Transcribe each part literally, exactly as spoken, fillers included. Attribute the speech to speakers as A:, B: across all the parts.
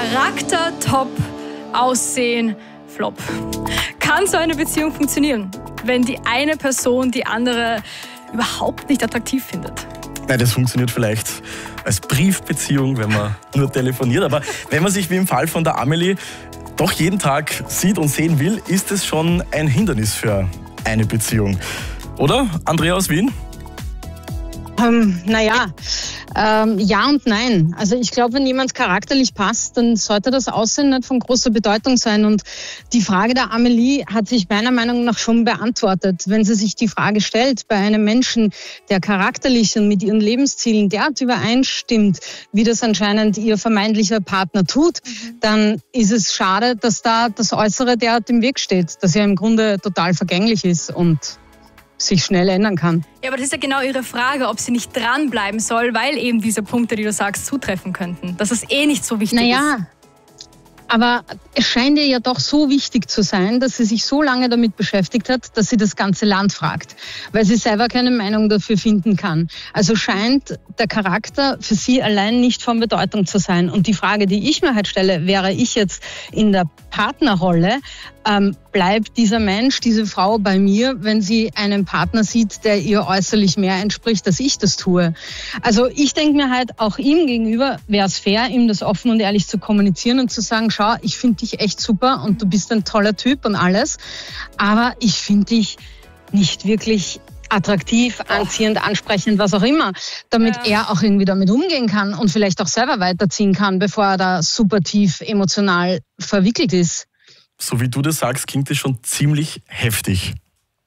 A: Charakter top, Aussehen flop. Kann so eine Beziehung funktionieren, wenn die eine Person die andere überhaupt nicht attraktiv findet?
B: Nein, das funktioniert vielleicht als Briefbeziehung, wenn man nur telefoniert. Aber wenn man sich wie im Fall von der Amelie doch jeden Tag sieht und sehen will, ist es schon ein Hindernis für eine Beziehung. Oder, Andrea aus Wien?
C: Ähm, naja, ähm, ja und nein. Also ich glaube, wenn jemand charakterlich passt, dann sollte das Aussehen nicht von großer Bedeutung sein. Und die Frage der Amelie hat sich meiner Meinung nach schon beantwortet. Wenn sie sich die Frage stellt, bei einem Menschen, der charakterlich und mit ihren Lebenszielen derart übereinstimmt, wie das anscheinend ihr vermeintlicher Partner tut, mhm. dann ist es schade, dass da das Äußere derart im Weg steht, dass ja im Grunde total vergänglich ist und sich schnell ändern kann.
A: Ja, aber das ist ja genau Ihre Frage, ob sie nicht dranbleiben soll, weil eben diese Punkte, die du sagst, zutreffen könnten. Dass es eh nicht so wichtig
C: naja, ist. Aber es scheint ihr ja doch so wichtig zu sein, dass sie sich so lange damit beschäftigt hat, dass sie das ganze Land fragt, weil sie selber keine Meinung dafür finden kann. Also scheint der Charakter für sie allein nicht von Bedeutung zu sein. Und die Frage, die ich mir halt stelle, wäre ich jetzt in der Partnerrolle, ähm, bleibt dieser Mensch, diese Frau bei mir, wenn sie einen Partner sieht, der ihr äußerlich mehr entspricht, als ich das tue. Also ich denke mir halt, auch ihm gegenüber wäre es fair, ihm das offen und ehrlich zu kommunizieren und zu sagen, schau, ich finde dich echt super und du bist ein toller Typ und alles, aber ich finde dich nicht wirklich attraktiv, anziehend, ansprechend, was auch immer, damit ja. er auch irgendwie damit umgehen kann und vielleicht auch selber weiterziehen kann, bevor er da super tief emotional verwickelt ist.
B: So wie du das sagst, klingt das schon ziemlich heftig.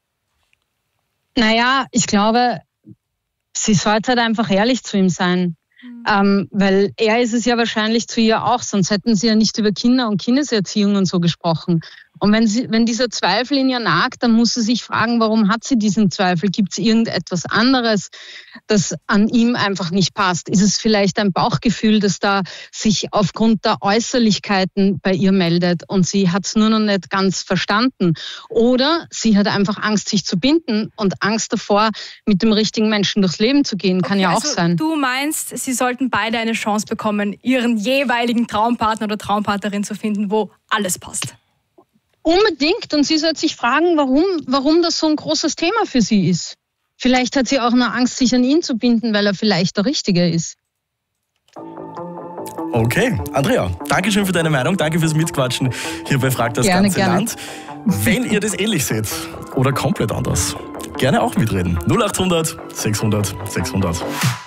C: Naja, ich glaube, sie sollte halt einfach ehrlich zu ihm sein. Mhm. Ähm, weil er ist es ja wahrscheinlich zu ihr auch, sonst hätten sie ja nicht über Kinder und Kindeserziehung und so gesprochen. Und wenn, sie, wenn dieser Zweifel in ihr nagt, dann muss sie sich fragen, warum hat sie diesen Zweifel? Gibt es irgendetwas anderes, das an ihm einfach nicht passt? Ist es vielleicht ein Bauchgefühl, das da sich aufgrund der Äußerlichkeiten bei ihr meldet und sie hat es nur noch nicht ganz verstanden? Oder sie hat einfach Angst, sich zu binden und Angst davor, mit dem richtigen Menschen durchs Leben zu gehen. Kann okay, ja auch
A: also
C: sein.
A: Du meinst, sie sollten beide eine Chance bekommen, ihren jeweiligen Traumpartner oder Traumpartnerin zu finden, wo alles passt?
C: Unbedingt. Und sie sollte sich fragen, warum, warum das so ein großes Thema für sie ist. Vielleicht hat sie auch noch Angst, sich an ihn zu binden, weil er vielleicht der Richtige ist.
B: Okay, Andrea, danke schön für deine Meinung. Danke fürs Mitquatschen hier bei Frag das
C: gerne,
B: ganze
C: gerne.
B: Land. Wenn ihr das ähnlich seht oder komplett anders, gerne auch mitreden. null acht hundert sechshundert sechshundert.